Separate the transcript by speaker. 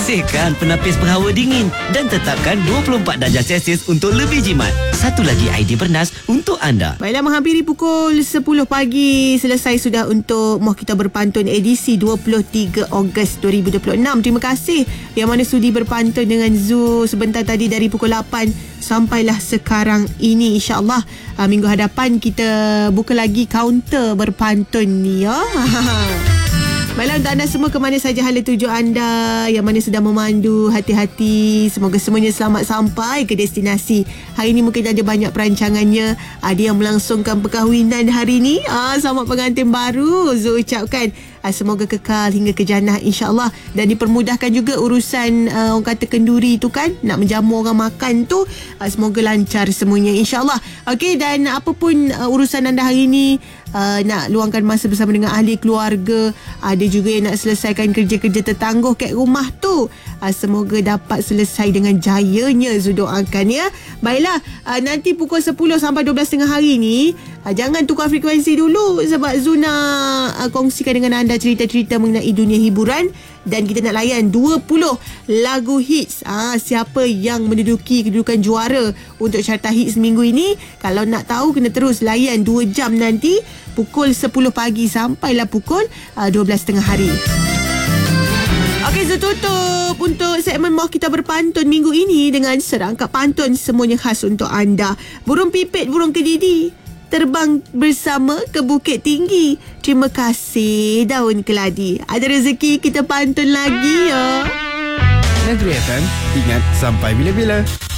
Speaker 1: Bersihkan penapis berhawa dingin dan tetapkan 24 darjah Celsius untuk lebih jimat. Satu lagi idea bernas untuk anda.
Speaker 2: Baiklah, menghampiri pukul 10 pagi. Selesai sudah untuk Moh Kita Berpantun edisi 23 Ogos 2026. Terima kasih yang mana sudi berpantun dengan Zu sebentar tadi dari pukul 8 sampailah sekarang ini. InsyaAllah minggu hadapan kita buka lagi kaunter berpantun ni ya. Baiklah, untuk anda semua ke mana saja hala tuju anda, yang mana sedang memandu, hati-hati. Semoga semuanya selamat sampai ke destinasi. Hari ini mungkin ada banyak perancangannya. Ada yang melangsungkan perkahwinan hari ini. Selamat pengantin baru Zul ucapkan. Semoga kekal hingga ke jannah insyaAllah. Dan dipermudahkan juga urusan orang kata kenduri tu kan, nak menjamu orang makan tu. Semoga lancar semuanya insyaAllah. Okey, dan apapun urusan anda hari ini, nak luangkan masa bersama dengan ahli keluarga, ada juga yang nak selesaikan kerja-kerja tertangguh kat rumah tu, semoga dapat selesai dengan jayanya. Zul doakan ya. Baiklah, nanti pukul 10 sampai 12.30 hari ni, jangan tukar frekuensi dulu sebab Zul nak kongsikan dengan anda cerita-cerita mengenai dunia hiburan. Dan kita nak layan 20 lagu hits. Siapa yang menduduki kedudukan juara untuk carta hits minggu ini? Kalau nak tahu, kena terus layan 2 jam nanti, pukul 10 pagi sampailah pukul 12.30 hari. Okey, Zul tutup untuk segmen Moh Kita Berpantun minggu ini dengan serangkap pantun semuanya khas untuk anda. Burung pipit, burung kedidi, terbang bersama ke bukit tinggi. Terima kasih daun keladi. Ada rezeki kita pantun lagi ya.
Speaker 3: Negeri FM, ingat sampai bila-bila.